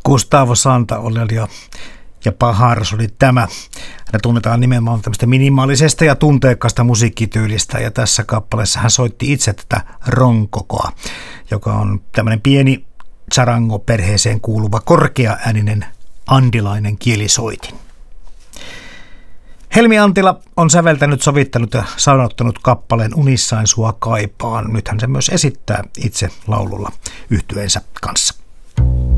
Gustavo Santaolalla ja Pajares oli tämä. Hän tunnetaan nimenomaan tämmöistä minimaalisesta ja tunteikkaasta musiikkityylistä, ja tässä kappaleessa hän soitti itse tätä ronkokoa, joka on tämmöinen pieni charango-perheeseen kuuluva korkeaääninen andilainen kielisoitin. Helmi Antila on säveltänyt, sovittanut ja sanottanut kappaleen Unissain sua kaipaan. Nyt hän se myös esittää itse laululla yhtyeensä kanssa.